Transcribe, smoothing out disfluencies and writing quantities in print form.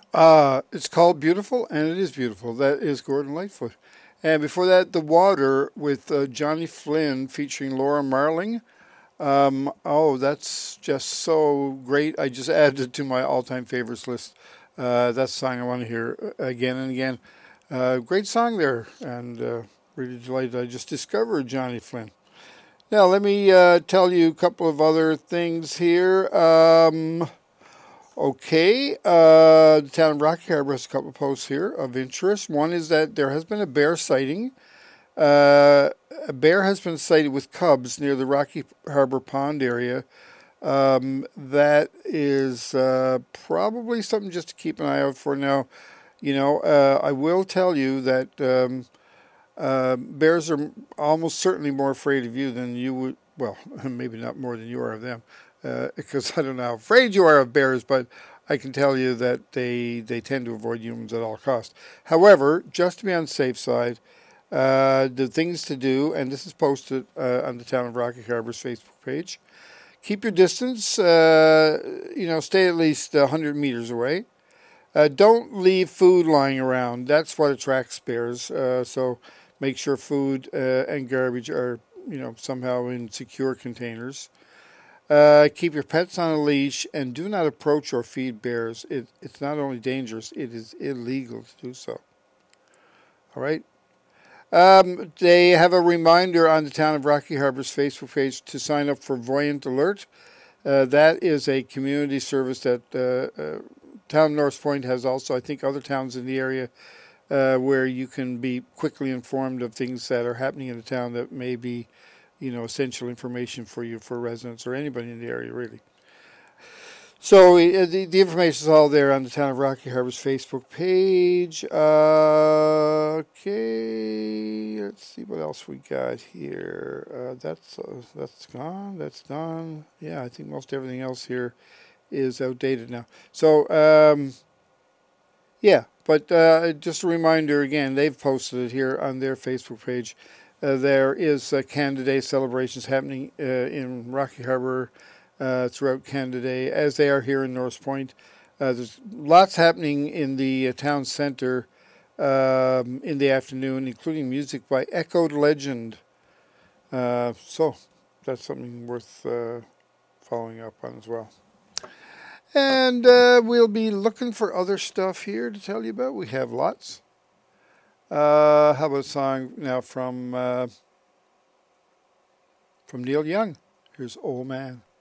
It's called Beautiful, and it is beautiful. That is Gordon Lightfoot. And before that, The Water with Johnny Flynn featuring Laura Marling. Oh, that's just so great. I just added it to my all-time favorites list. That's a song I want to hear again and again. Great song there, and really delighted I just discovered Johnny Flynn. Now, let me tell you a couple of other things here. Okay, the town of Rocky Harbor has a couple of posts here of interest. One is that there has been a bear sighting. Uh, a bear has been sighted with cubs near the Rocky Harbor Pond area. That is probably something just to keep an eye out for now. I will tell you that bears are almost certainly more afraid of you than you would. Well, maybe not more than you are of them, because I don't know how afraid you are of bears, but I can tell you that they tend to avoid humans at all costs. However, just to be on the safe side, the things to do, and this is posted on the Town of Rocky Harbor's Facebook page. Keep your distance, stay at least 100 meters away. Don't leave food lying around. That's what attracts bears. So make sure food and garbage are, somehow in secure containers. Keep your pets on a leash and do not approach or feed bears. It's not only dangerous, it is illegal to do so. All right? They have a reminder on the Town of Rocky Harbor's Facebook page to sign up for Voyant Alert. That is a community service that Town of North Point has also. I think other towns in the area where you can be quickly informed of things that are happening in the town that may be, essential information for you, for residents or anybody in the area, really. So the information is all there on the Town of Rocky Harbor's Facebook page. Okay, let's see what else we got here. That's gone. That's done. Yeah, I think most everything else here is outdated now. So yeah, but just a reminder again, they've posted it here on their Facebook page. There is Canada Day celebrations happening in Rocky Harbor throughout Canada Day, as they are here in North Point. There's lots happening in the town centre in the afternoon, including music by Echoed Legend. So that's something worth following up on as well. And we'll be looking for other stuff here to tell you about. We have lots. How about a song now from Neil Young? Here's Old Man.